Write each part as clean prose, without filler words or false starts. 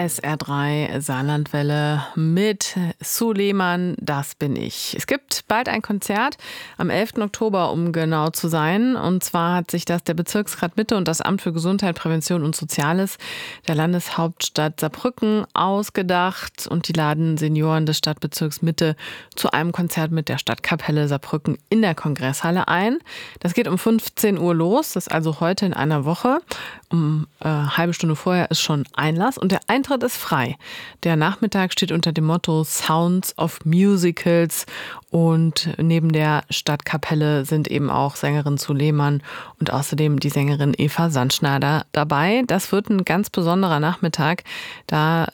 SR3 Saarlandwelle mit Suleiman, das bin ich. Es gibt bald ein Konzert am 11. Oktober, um genau zu sein. Und zwar hat sich das der Bezirksrat Mitte und das Amt für Gesundheit, Prävention und Soziales der Landeshauptstadt Saarbrücken ausgedacht. Und die laden Senioren des Stadtbezirks Mitte zu einem Konzert mit der Stadtkapelle Saarbrücken in der Kongresshalle ein. Das geht um 15 Uhr los, das ist also heute in einer Woche. Um halbe Stunde vorher ist schon Einlass und der Eintritt ist frei. Der Nachmittag steht unter dem Motto Sounds of Musicals und neben der Stadtkapelle sind eben auch Sängerin Suleiman und außerdem die Sängerin Eva Sandschneider dabei. Das wird ein ganz besonderer Nachmittag, da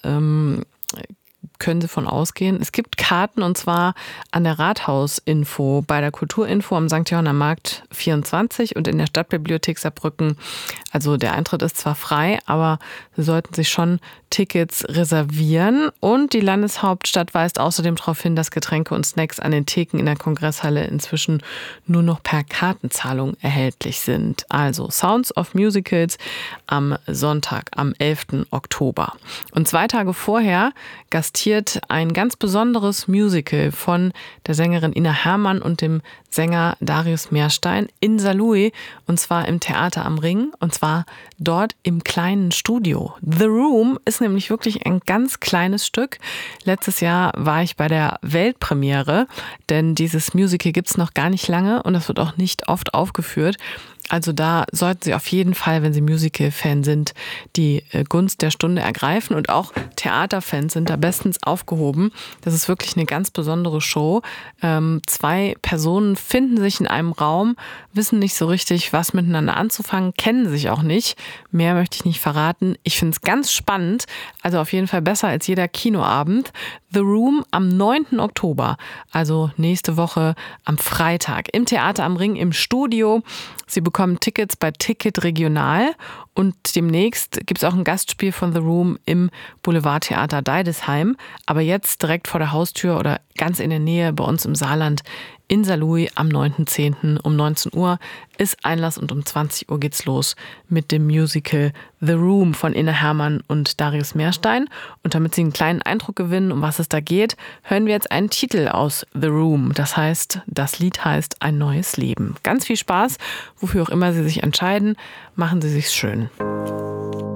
können Sie von ausgehen. Es gibt Karten und zwar an der Rathausinfo, bei der Kulturinfo am St. Johanner Markt 24 und in der Stadtbibliothek Saarbrücken. Also der Eintritt ist zwar frei, aber Sie sollten sich schon Tickets reservieren. Und die Landeshauptstadt weist außerdem darauf hin, dass Getränke und Snacks an den Theken in der Kongresshalle inzwischen nur noch per Kartenzahlung erhältlich sind. Also Sounds of Musicals am Sonntag, am 11. Oktober. Und 2 Tage vorher gastiert ein ganz besonderes Musical von der Sängerin Ina Hermann und dem Sänger Darius Meerstein in Saarlouis und zwar im Theater am Ring und zwar dort im kleinen Studio. The Room ist nämlich wirklich ein ganz kleines Stück. Letztes Jahr war ich bei der Weltpremiere, denn dieses Musical gibt es noch gar nicht lange und das wird auch nicht oft aufgeführt. Also da sollten Sie auf jeden Fall, wenn Sie Musical-Fan sind, die Gunst der Stunde ergreifen und auch Theaterfans sind da bestens aufgehoben. Das ist wirklich eine ganz besondere Show. 2 Personen finden sich in einem Raum, wissen nicht so richtig, was miteinander anzufangen, kennen sich auch nicht. Mehr möchte ich nicht verraten. Ich finde es ganz spannend, also auf jeden Fall besser als jeder Kinoabend. The Room am 9. Oktober, also nächste Woche am Freitag im Theater am Ring im Studio. Sie bekommen Tickets bei Ticket Regional und demnächst gibt es auch ein Gastspiel von The Room im Boulevardtheater Deidesheim. Aber jetzt direkt vor der Haustür oder ganz in der Nähe bei uns im Saarland in Saarlouis am 9.10. um 19 Uhr ist Einlass und um 20 Uhr geht's los mit dem Musical The Room von Ina Hermann und Darius Meerstein. Und damit Sie einen kleinen Eindruck gewinnen, um was es da geht, hören wir jetzt einen Titel aus The Room. Das Lied heißt Ein neues Leben. Ganz viel Spaß, wofür auch immer Sie sich entscheiden, machen Sie sich's schön.